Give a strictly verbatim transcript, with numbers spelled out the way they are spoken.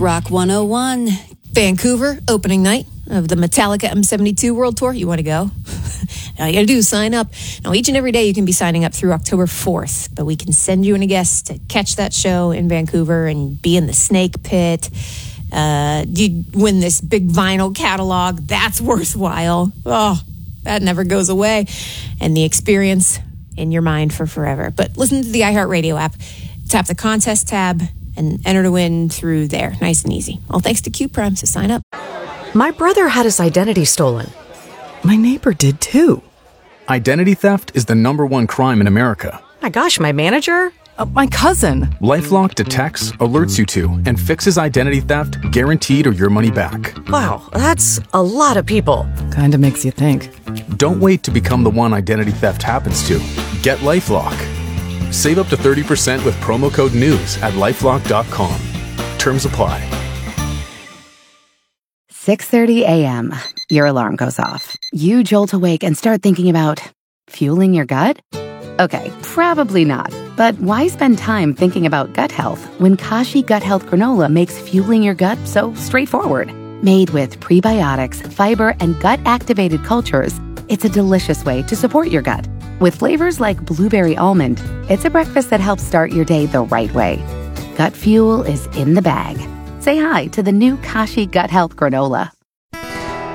Rock one oh one. Vancouver, opening night of the Metallica M seventy-two World Tour. You want to go? All you got to do is sign up. Now, each and every day you can be signing up through October fourth, but we can send you in a guest to catch that show in Vancouver and be in the Snake Pit. Uh, you win this big vinyl catalog. That's worthwhile. Oh, that never goes away. And the experience in your mind for forever. But listen to the iHeartRadio app. Tap the contest tab and enter to win through there. Nice and easy. All thanks to Q Prime, so sign up. My brother had his identity stolen. My neighbor did too. Identity theft is the number one crime in America. My gosh, my manager? Uh, my cousin. LifeLock detects, alerts you to, and fixes identity theft guaranteed or your money back. Wow, that's a lot of people. Kinda makes you think. Don't wait to become the one identity theft happens to. Get LifeLock. Save up to thirty percent with promo code NEWS at lifelock dot com. Terms apply. six thirty a.m. Your alarm goes off. You jolt awake and start thinking about fueling your gut? Okay, probably not. But why spend time thinking about gut health when Kashi Gut Health Granola makes fueling your gut so straightforward? Made with prebiotics, fiber, and gut-activated cultures, it's a delicious way to support your gut. With flavors like blueberry almond, it's a breakfast that helps start your day the right way. Gut fuel is in the bag. Say hi to the new Kashi Gut Health Granola.